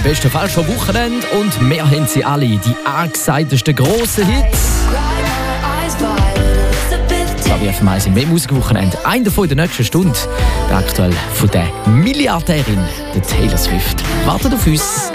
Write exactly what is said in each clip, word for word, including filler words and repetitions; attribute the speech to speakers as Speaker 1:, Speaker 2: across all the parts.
Speaker 1: besten Fall schon Wochenende und wir haben sie alle, die angesagtesten grossen Hits. Da wie auf meinem mehr Musikwochenende. Einer davon in der nächsten Stunde, der aktuell von der Milliardärin, der Taylor Swift, wartet auf uns.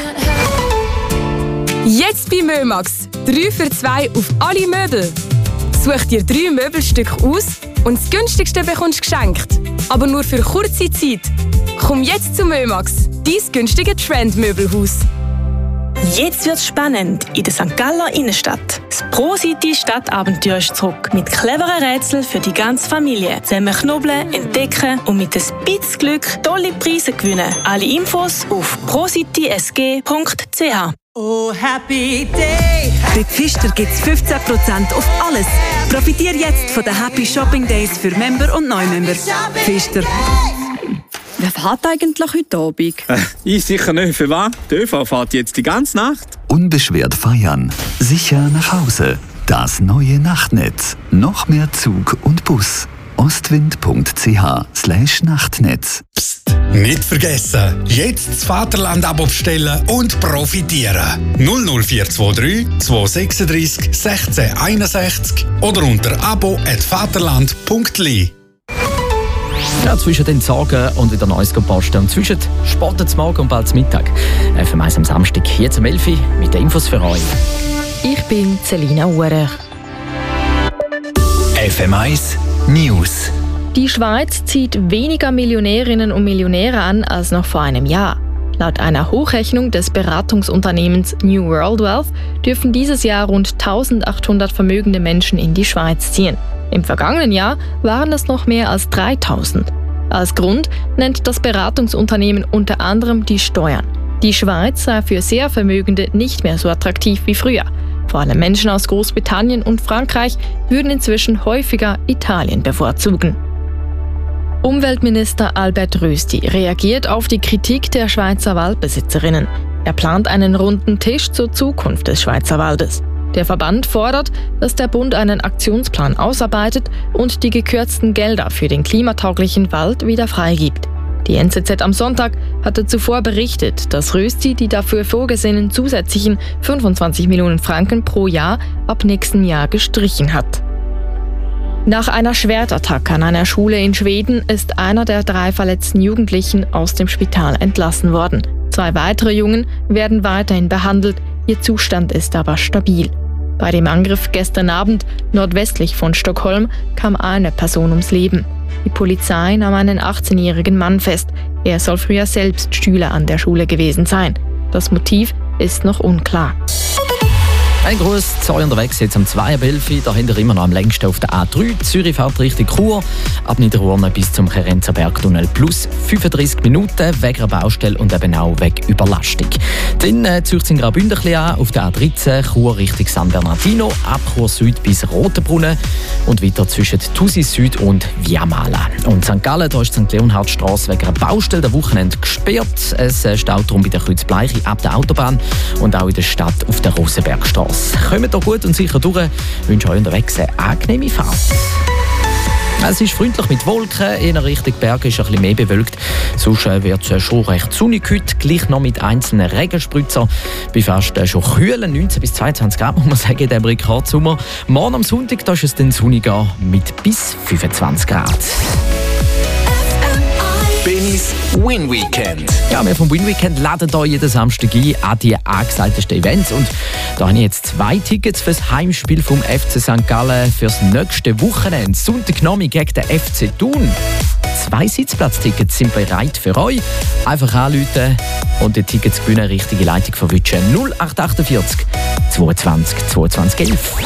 Speaker 2: Jetzt bei Mömax. drei für zwei auf alle Möbel. Such dir drei Möbelstücke aus und das günstigste bekommst du geschenkt. Aber nur für kurze Zeit. Komm jetzt zu Mömax, dein günstige Trendmöbelhaus.
Speaker 3: Jetzt wird's spannend in der Sankt Galler Innenstadt. Das Pro-City Stadtabenteuer ist zurück. Mit cleveren Rätseln für die ganze Familie. Zusammen knobeln, entdecken und mit ein bisschen Glück tolle Preise gewinnen. Alle Infos auf pro city s g punkt c h.
Speaker 4: Oh, happy day!
Speaker 5: Bei Pfister gibt es fünfzehn Prozent auf alles. Profitiere jetzt von den Happy Shopping Days für Member und Neumember. Pfister.
Speaker 6: Wer fährt eigentlich heute Abend?
Speaker 7: Äh, ich sicher nicht. Für was? Die ÖV fährt jetzt die ganze Nacht.
Speaker 8: Unbeschwert feiern. Sicher nach Hause. Das neue Nachtnetz. Noch mehr Zug und Bus. ostwind punkt c h slash Nachtnetz.
Speaker 9: Psst, nicht vergessen. Jetzt das Vaterland-Abo bestellen und profitieren. null null vier zwei drei zwei sechs drei sechzehn einundsechzig oder unter abo at vaterland punkt l i.
Speaker 1: Ja, zwischen den Sorgen und wieder Neues posten. Und zwischen Sport zum Morgen und bald zum Mittag. F M eins am Samstag, hier zum elf Uhr mit den Infos für euch.
Speaker 2: Ich bin Selina Urer.
Speaker 8: F M eins News.
Speaker 10: Die Schweiz zieht weniger Millionärinnen und Millionäre an als noch vor einem Jahr. Laut einer Hochrechnung des Beratungsunternehmens New World Wealth dürfen dieses Jahr rund eintausendachthundert vermögende Menschen in die Schweiz ziehen. Im vergangenen Jahr waren es noch mehr als dreitausend. Als Grund nennt das Beratungsunternehmen unter anderem die Steuern. Die Schweiz sei für sehr Vermögende nicht mehr so attraktiv wie früher. Vor allem Menschen aus Großbritannien und Frankreich würden inzwischen häufiger Italien bevorzugen. Umweltminister Albert Rösti reagiert auf die Kritik der Schweizer Waldbesitzerinnen. Er plant einen runden Tisch zur Zukunft des Schweizer Waldes. Der Verband fordert, dass der Bund einen Aktionsplan ausarbeitet und die gekürzten Gelder für den klimatauglichen Wald wieder freigibt. Die N Z Z am Sonntag hatte zuvor berichtet, dass Rösti die dafür vorgesehenen zusätzlichen fünfundzwanzig Millionen Franken pro Jahr ab nächsten Jahr gestrichen hat. Nach einer Schwertattacke an einer Schule in Schweden ist einer der drei verletzten Jugendlichen aus dem Spital entlassen worden. Zwei weitere Jungen werden weiterhin behandelt, ihr Zustand ist aber stabil. Bei dem Angriff gestern Abend nordwestlich von Stockholm kam eine Person ums Leben. Die Polizei nahm einen achtzehnjährigen Mann fest. Er soll früher selbst Schüler an der Schule gewesen sein. Das Motiv ist noch unklar.
Speaker 1: Ein Gruß zu euch unterwegs jetzt am zwei Uhr elf Uhr. Da habt ihr immer noch am längsten auf der A drei. Zürich fährt Richtung Chur. Ab Niederurne bis zum Cherenzer Bergtunnel plus fünfunddreissig Minuten wegen einer Baustelle und eben auch wegen Überlastung. Dann äh, zieht es in Graubünden ein bisschen an, auf der A dreizehn Chur Richtung San Bernardino, ab Chur Süd bis Rotenbrunnen und weiter zwischen Thusis Süd und Viamala. Und Sankt Gallen, da ist die Sankt Leonhardstrasse wegen einer Baustelle der Wochenende gesperrt. Es äh, staut darum bei der Kreuz Bleichi ab der Autobahn und auch in der Stadt auf der Rosenbergstrasse. Kommt doch gut und sicher durch. Ich wünsche euch unterwegs eine angenehme Fahrt. Es ist freundlich mit Wolken, eher Richtung Berge ist ein bisschen mehr bewölkt. Sonst wird es schon recht sonnig heute, gleich noch mit einzelnen Regenspritzer. Bei fast schon kühlen neunzehn bis zweiundzwanzig Grad, muss man sagen, in diesem Rekordsommer. Morgen am Sonntag da ist es dann sonniger mit bis fünfundzwanzig Grad.
Speaker 8: Bennys Win Weekend.
Speaker 1: Ja, wir vom Win Weekend laden hier jeden Samstag ein an die angesagtesten Events. Und da habe ich jetzt zwei Tickets für das Heimspiel vom F C Sankt Gallen fürs nächste Wochenende. Sonntagnacht gegen den F C Thun. Zwei Sitzplatztickets sind bereit für euch. Einfach anrufen und die Tickets gewinnen. Richtige Leitung verwünschen. null acht acht vier zweiundzwanzig zweiundzwanzig elf.